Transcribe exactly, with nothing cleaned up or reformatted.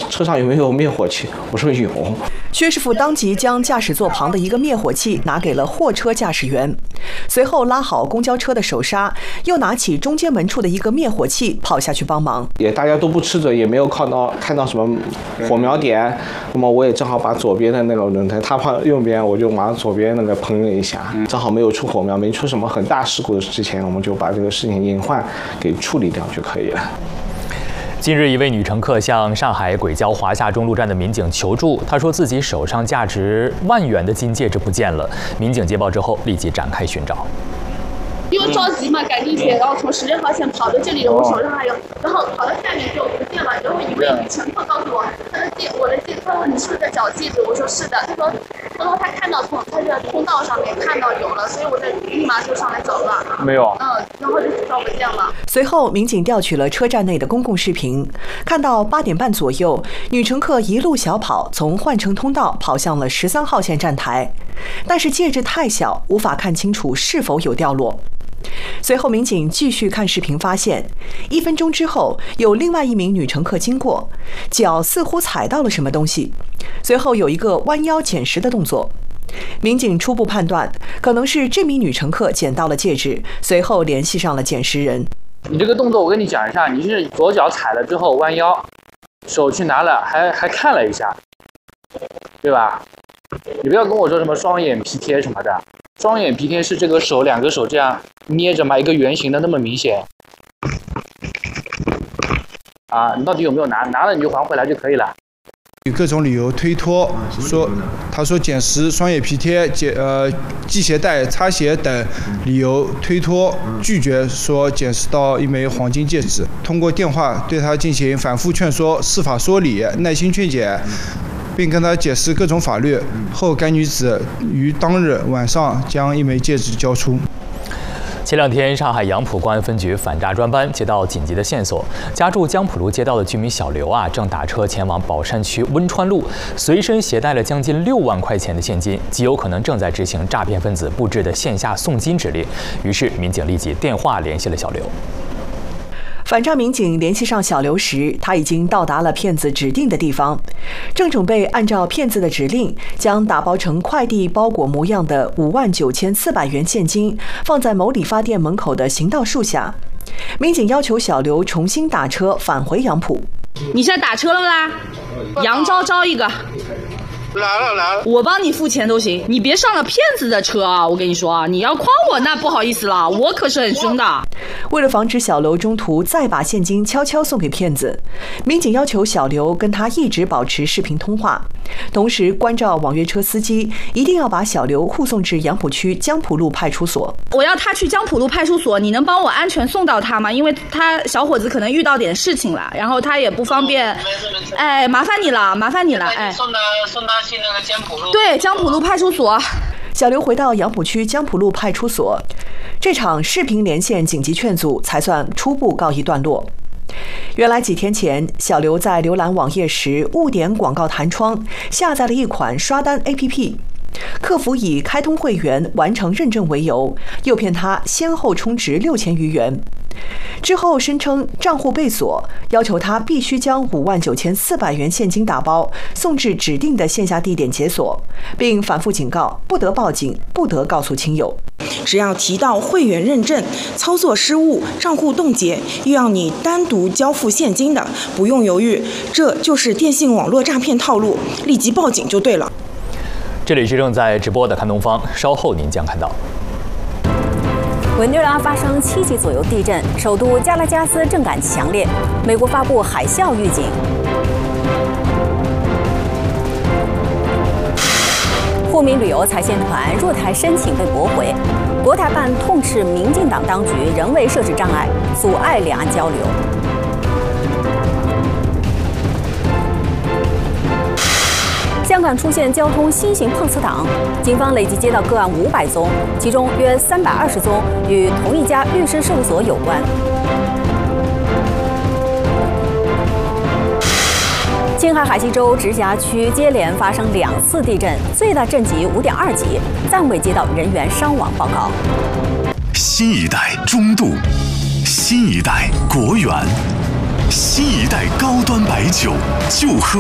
车上有没有灭火器？我说有。 薛师傅当即将驾驶座旁的一个灭火器拿给了货车驾驶员，随后拉好公交车的手刹，又拿起中间门处的一个灭火器跑下去帮忙。 也大家都不吃着，也没有看到看到什么火苗点，那么我也正好把左边的那个轮胎，他跑右边，我就往左边那个喷了一下，正好没有出火苗，没出什么很大事故之前，我们就把这个事情隐患给处理掉就可以了。 近日，一位女乘客向上海轨交华夏中路站的民警求助，她说自己手上价值万元的金戒指不见了。民警接报之后，立即展开寻找。 因为着急嘛，赶地铁，然后从十六号线跑到这里，我手上还有，然后跑到下面就不见了。然后一位女乘客告诉我，她的戒，我的戒，她说你是不是在找戒指？我说是的。她说，她说她看到从她的通道上面看到有了，所以我在立马就上来找了。 没有。 嗯，然后就找不见了。 随后，民警调取了车站内的公共视频，看到八点半左右，女乘客一路小跑从换乘通道跑向了十三号线站台，但是戒指太小，无法看清楚是否有掉落。随后，民警继续看视频，发现一分钟之后，有另外一名女乘客经过，脚似乎踩到了什么东西，随后有一个弯腰捡拾的动作。民警初步判断，可能是这名女乘客捡到了戒指，随后联系上了捡拾人。 你这个动作我跟你讲一下，你是左脚踩了之后弯腰，手去拿了，还还看了一下，对吧？你不要跟我说什么双眼皮贴什么的，双眼皮贴是这个手两个手这样捏着嘛，一个圆形的那么明显。啊，你到底有没有拿？拿了你就还回来就可以了。 以各种理由推脱，说他说捡拾双眼皮贴、捡呃系鞋带、擦鞋等理由推脱，拒绝说捡拾到一枚黄金戒指。通过电话对他进行反复劝说、释法说理、耐心劝解，并跟他解释各种法律后，该女子于当日晚上将一枚戒指交出。 前两天，上海杨浦公安分局反诈专班接到紧急的线索，家住江浦路街道的居民小刘啊，正打车前往宝山区温川路，随身携带了将近六万块钱的现金，极有可能正在执行诈骗分子布置的线下送金指令。于是，民警立即电话联系了小刘。 反诈民警联系上小刘时，他已经到达了骗子指定的地方，正准备按照骗子的指令，将打包成快递包裹模样的五万九千四百元现金放在某理发店门口的行道树下。民警要求小刘重新打车返回杨浦。 你现在打车了啦？杨昭招一个。 来了来了， 我帮你付钱都行，你别上了骗子的车啊！我跟你说啊，你要诓我那不好意思了，我可是很凶的。 为了防止小刘中途再把现金悄悄送给骗子，民警要求小刘跟他一直保持视频通话，同时关照网约车司机一定要把小刘护送至杨浦区江浦路派出所。 我要他去江浦路派出所，你能帮我安全送到他吗？因为他小伙子可能遇到点事情了，然后他也不方便。哎，麻烦你了，麻烦你了，哎。 送他送他去那个江浦路。 对，江浦路派出所。 小刘回到杨浦区江浦路派出所，这场视频连线紧急劝阻才算初步告一段落。原来几天前，小刘在浏览网页时误点广告弹窗，下载了一款刷单 A P P。客服以开通会员完成认证为由，诱骗他先后充值六千余元。之后声称账户被锁，要求他必须将五万九千四百元现金打包送至指定的线下地点解锁，并反复警告不得报警，不得告诉亲友。 只要提到会员认证、操作失误、账户冻结，又要你单独交付现金的，不用犹豫，这就是电信网络诈骗套路，立即报警就对了。 这里是正在直播的看东方，稍后您将看到。 委内瑞拉发生七级左右地震，首都加拉加斯震感强烈，美国发布海啸预警。沪民旅游彩线团入台申请被驳回，国台办痛斥民进党当局仍未设置障碍，阻碍两岸交流。香港出现交通新型碰瓷党，警方累计接到个案五百宗，其中约三百二十宗与同一家律师事务所有关。青海海西州直辖区接连发生两次地震，最大震级五点二级，暂未接到人员伤亡报告。 新一代中度，新一代国源，新一代高端白酒就喝。